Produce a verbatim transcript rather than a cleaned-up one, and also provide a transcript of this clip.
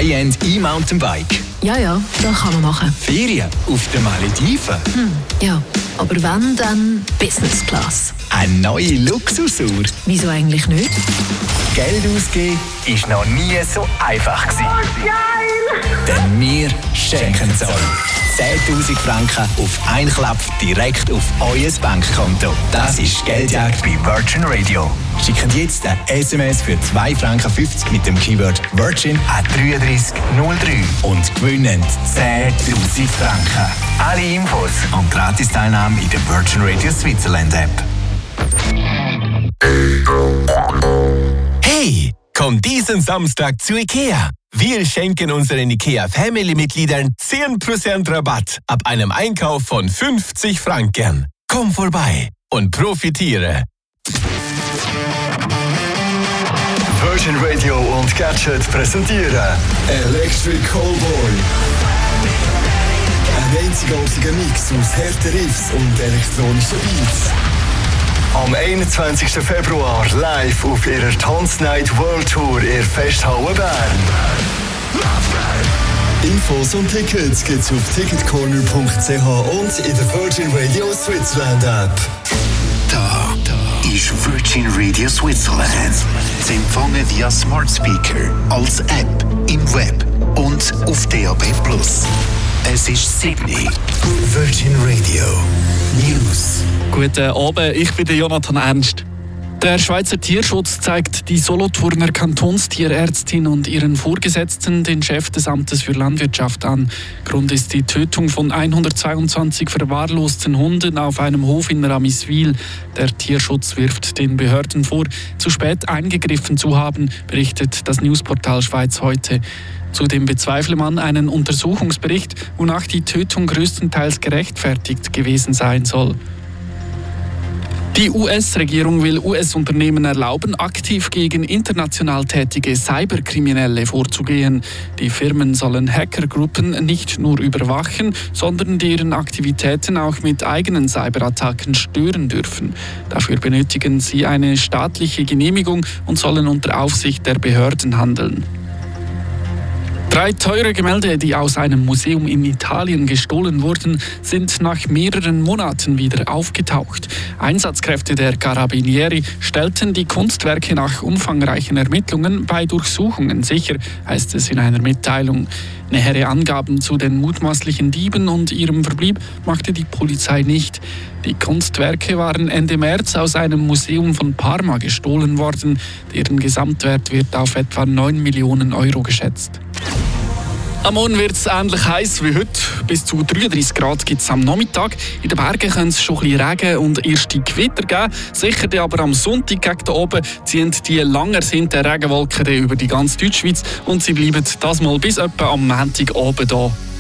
High-End E-Mountainbike. Ja, ja, das kann man machen. Ferien auf den Malediven. Hm, ja, aber wenn, dann Business Class. Eine neue Luxusuhr. Wieso eigentlich nicht? Geld ausgeben ist noch nie so einfach gewesen. Oh, geil! Denn wir schenken es euch. zehntausend Franken auf einen Klapp direkt auf euer Bankkonto. Das ist Geldjagd bei Virgin Radio. Schickt jetzt ein S M S für zwei Franken fünfzig mit dem Keyword Virgin an drei drei null drei und gewinnen zehntausend Franken. Alle Infos und Gratis-Teilnahme in der Virgin Radio Switzerland App. Hey, komm diesen Samstag zu IKEA. Wir schenken unseren IKEA-Family-Mitgliedern zehn Prozent Rabatt ab einem Einkauf von fünfzig Franken. Komm vorbei und profitiere. Virgin Radio und Gadget präsentieren Electric Callboy. Ein einzigartiger Mix aus harten Riffs und elektronischen Beats. Am einundzwanzigsten Februar live auf ihrer Tanznight World Tour in Festhalle Bern. Infos und Tickets gibt's auf ticketcorner punkt c h und in der Virgin Radio Switzerland App. Da, da ist Virgin Radio Switzerland. Zu empfangen via Smart Speaker, als App, im Web und auf D A B plus. Es ist Sydney. Virgin Radio News. Guten Abend, ich bin der Jonathan Ernst. Der Schweizer Tierschutz zeigt die Solothurner Kantonstierärztin und ihren Vorgesetzten den Chef des Amtes für Landwirtschaft an. Grund ist die Tötung von hundertzweiundzwanzig verwahrlosten Hunden auf einem Hof in Ramiswil. Der Tierschutz wirft den Behörden vor, zu spät eingegriffen zu haben, berichtet das Newsportal Schweiz heute. Zudem bezweifle man einen Untersuchungsbericht, wonach die Tötung größtenteils gerechtfertigt gewesen sein soll. Die U S-Regierung will U S-Unternehmen erlauben, aktiv gegen international tätige Cyberkriminelle vorzugehen. Die Firmen sollen Hackergruppen nicht nur überwachen, sondern deren Aktivitäten auch mit eigenen Cyberattacken stören dürfen. Dafür benötigen sie eine staatliche Genehmigung und sollen unter Aufsicht der Behörden handeln. Drei teure Gemälde, die aus einem Museum in Italien gestohlen wurden, sind nach mehreren Monaten wieder aufgetaucht. Einsatzkräfte der Carabinieri stellten die Kunstwerke nach umfangreichen Ermittlungen bei Durchsuchungen sicher, heißt es in einer Mitteilung. Nähere Angaben zu den mutmaßlichen Dieben und ihrem Verblieb machte die Polizei nicht. Die Kunstwerke waren Ende März aus einem Museum von Parma gestohlen worden. Deren Gesamtwert wird auf etwa neun Millionen Euro geschätzt. Am Morgen wird es ähnlich heiß wie heute. Bis zu dreiunddreissig Grad gibt es am Nachmittag. In den Bergen können es schon ein bisschen Regen und erste Gewitter geben. Sicher aber am Sonntag gegen oben ziehen die lang ersehnten Regenwolken über die ganze Deutschschweiz und sie bleiben das mal bis etwa am Montagabend hier.